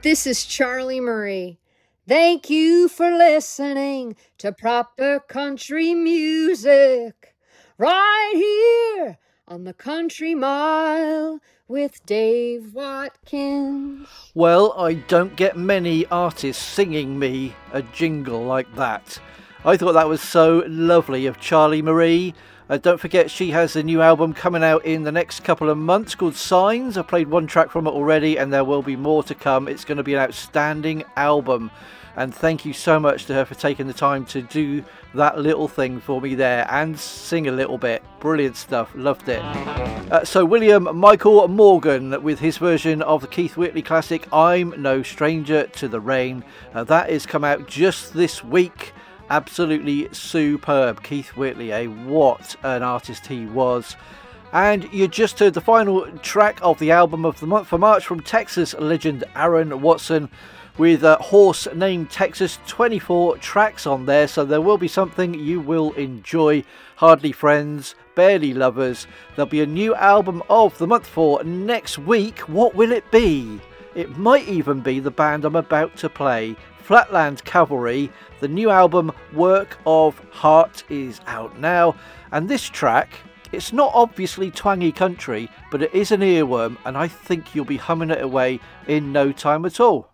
This is Charlie Murray. Thank you for listening to proper country music right here on the Country Mile with Dave Watkins. Well, I don't get many artists singing me a jingle like that. I thought that was so lovely of Charlie Marie. Don't forget she has a new album coming out in the next couple of months called Signs. I played one track from it already and there will be more to come. It's going to be an outstanding album. And thank you so much to her for taking the time to do that little thing for me there and sing a little bit. Brilliant stuff. Loved it. So William Michael Morgan with his version of the Keith Whitley classic I'm No Stranger to the Rain. That is come out just this week. Absolutely superb. Keith Whitley, what an artist he was. And you just heard the final track of the album of the month for March from Texas legend Aaron Watson with Horse Named Texas. 24 tracks on there, so there will be something you will enjoy. Hardly Friends, Barely Lovers. There'll be a new album of the month for next week. What will it be? It might even be the band I'm about to play, Flatland Cavalry. The new album Work of Heart is out now, and this track, it's not obviously twangy country, but it is an earworm, and I think you'll be humming it away in no time at all.